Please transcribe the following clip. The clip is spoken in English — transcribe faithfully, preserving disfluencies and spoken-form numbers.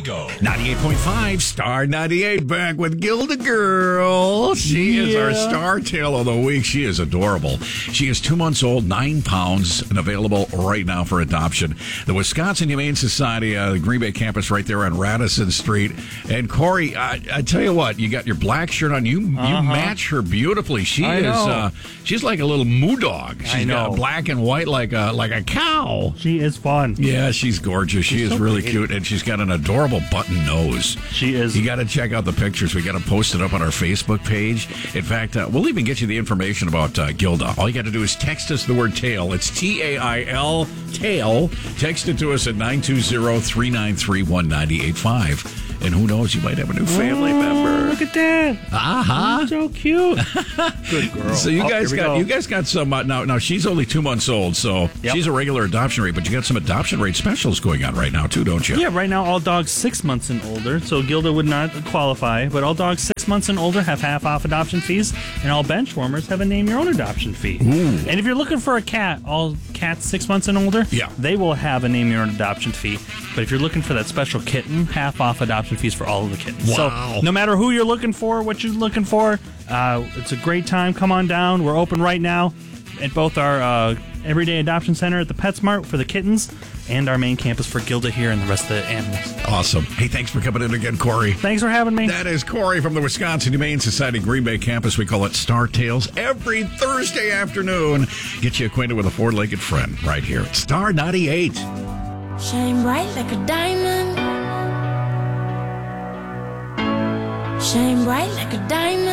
go. ninety-eight point five, Star ninety-eight, back with Gilda Girl. She yeah. is our Star Tale of the Week. She is adorable. She is two months old, nine pounds, and available right now for adoption. The Wisconsin Humane Society, uh, the Green Bay campus right there on Radisson Street. And Corey, I, I tell you what, you got your black shirt on. You you Uh-huh. match her beautifully. She I is know. uh, she's like a little moo dog. She's I know. got black and white like a like a cow. She is fun. Yeah, she's gorgeous. She She's is so really pretty. cute, and she's got an adorable button nose. She is. You got to check out the pictures. We got to post it up on our Facebook page. In fact, uh, we'll even get you the information about uh, Gilda. All you got to do is text us the word tail. It's T A I L, tail. Text it to us at nine two zero, three nine three, one nine eight five. And who knows, you might have a new family Oh, member. Look at that. Uh-huh. So cute. Good girl. So you Oh, guys here we got go. you guys got some uh, now. Now she's only two months old, so Yep. she's a regular adoption rate. But you got some adoption rate specials going on right now too, don't you? Yeah, right now all dogs six months and older, so Gilda would not qualify, but all dogs six months and older have half off adoption fees, and all bench warmers have a name your own adoption fee. Ooh. And if you're looking for a cat, all cats six months and older, Yeah. they will have a name your own adoption fee. But if you're looking for that special kitten, half off adoption fees for all of the kittens. Wow. So no matter who you're looking for, what you're looking for, uh, it's a great time. Come on down. We're open right now at both our uh, Everyday Adoption Center at the PetSmart for the kittens and our main campus for Gilda here and the rest of the animals. Awesome. Hey, thanks for coming in again, Corey. Thanks for having me. That is Corey from the Wisconsin Humane Society Green Bay campus. We call it Star Tales every Thursday afternoon. Get you acquainted with a four-legged friend right here at Star ninety-eight. Shine bright like a diamond. Shine bright like a diamond.